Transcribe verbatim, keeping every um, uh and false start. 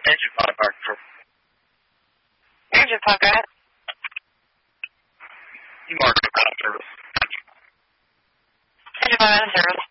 Engine pod mark for Engine pod, go ahead. You mark it out of service. Engine pod out of service.